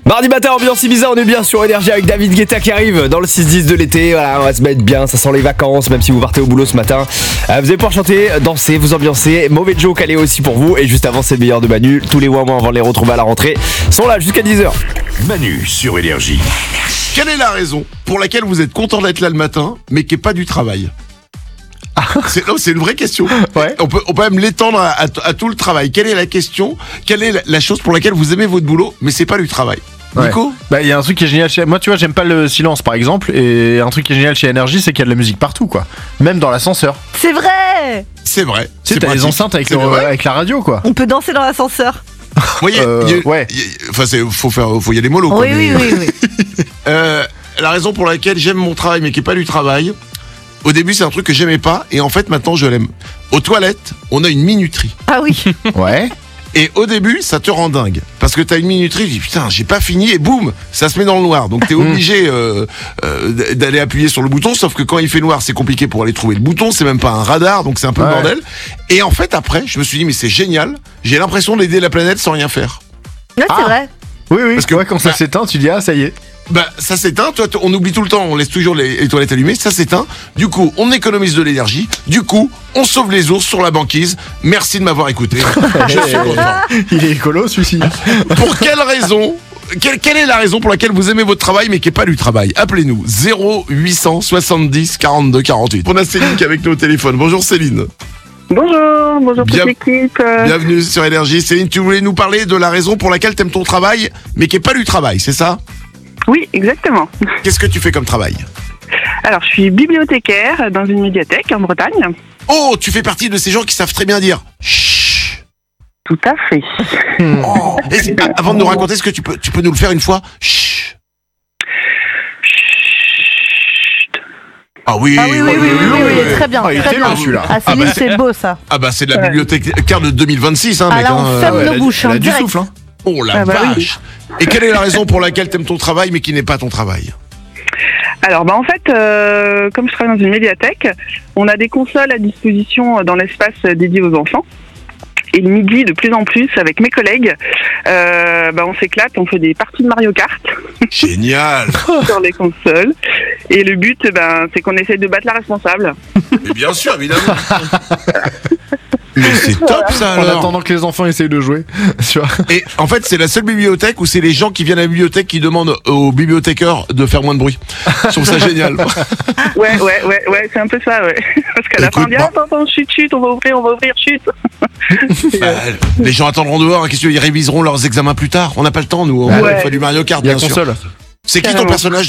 Mardi matin, ambiance Ibiza, on est bien sur Énergie avec David Guetta qui arrive dans le 6-10 de l'été. Voilà, on va se mettre bien, ça sent les vacances, même si vous partez au boulot ce matin. Vous allez pouvoir chanter, danser, vous ambiancer. Mauvais Joe calé aussi pour vous. Et juste avant, c'est le meilleur de Manu. Tous les mois avant de les retrouver à la rentrée sont là jusqu'à 10h. Manu sur Énergie. Quelle est la raison pour laquelle vous êtes content d'être là le matin, mais qui n'est pas du travail? C'est une vraie question. Ouais. On peut même l'étendre à tout le travail. Quelle est la question? Quelle est la chose pour laquelle vous aimez votre boulot, mais c'est pas du travail? Nico? Bah il y a un truc qui est génial chez moi, tu vois, j'aime pas le silence par exemple, et un truc qui est génial chez Énergie, c'est qu'il y a de la musique partout quoi, même dans l'ascenseur. C'est vrai. C'est vrai. Tu sais, t'as les enceintes avec la radio quoi. On peut danser dans l'ascenseur. Vous voyez, ouais. faut y aller mollo. Quoi, Oui. La raison pour laquelle j'aime mon travail, mais qui est pas du travail. Au début, c'est un truc que j'aimais pas, et en fait, maintenant, je l'aime. Aux toilettes, on a une minuterie. Ah oui. Ouais. Et au début, ça te rend dingue. Parce que t'as une minuterie, tu dis putain, j'ai pas fini, et boum, ça se met dans le noir. Donc t'es obligé d'aller appuyer sur le bouton, sauf que quand il fait noir, c'est compliqué pour aller trouver le bouton, c'est même pas un radar, donc c'est un peu le bordel. Et en fait, après, je me suis dit, mais c'est génial, j'ai l'impression d'aider la planète sans rien faire. Ouais, c'est vrai. Oui, Parce que quand ça s'éteint, tu dis ah ça y est. Bah ça s'éteint, toi on oublie tout le temps, on laisse toujours les toilettes allumées, ça s'éteint, du coup on économise de l'énergie, du coup on sauve les ours sur la banquise. Merci de m'avoir écouté. Je suis content. Il est écolo celui-ci. Pour quelle raison, quelle est la raison pour laquelle vous aimez votre travail mais qui n'est pas du travail? Appelez-nous 0870 42 48. On a Céline qui est avec nous au téléphone. Bonjour Céline. Bonjour toute l'équipe. Bienvenue sur Énergie. Céline, tu voulais nous parler de la raison pour laquelle tu aimes ton travail mais qui n'est pas du travail, c'est ça? Oui, exactement. Qu'est-ce que tu fais comme travail? Alors, je suis bibliothécaire dans une médiathèque en Bretagne. Oh, tu fais partie de ces gens qui savent très bien dire chut. Tout à fait. Oh. Avant de nous raconter, est-ce que tu peux nous le faire une fois? Chut. Ah oui, Oui, très bien. Ah, il très était bien. bien, celui-là. Ah, Céline, c'est beau ça. Ah bah c'est de la bibliothécaire de 2026 hein, Ah mec. là, on ferme nos bouches, Elle a du direct. souffle hein. Oh la Ah bah vache. oui. Et quelle est la raison pour laquelle t'aimes ton travail mais qui n'est pas ton travail? Alors, en fait, comme je travaille dans une médiathèque, on a des consoles à disposition dans l'espace dédié aux enfants. Et le midi, de plus en plus, avec mes collègues, on s'éclate, on fait des parties de Mario Kart Génial. sur les consoles. Et le but, c'est qu'on essaye de battre la responsable. Mais bien sûr, évidemment. Mais c'est top ça En alors. attendant que les enfants essayent de jouer. Tu vois. Et en fait, c'est la seule bibliothèque où c'est les gens qui viennent à la bibliothèque qui demandent aux bibliothécaires de faire moins de bruit. Je trouve ça génial. Ouais, c'est un peu ça, ouais. Parce qu'à la fin, on dit, attends, chut, on va ouvrir, chut. Bah, les gens attendront dehors, hein, qu'est-ce que ils réviseront leurs examens plus tard. On n'a pas le temps, nous. On fait du Mario Kart, Il y a bien sûr. console. C'est qui ton Carrément. personnage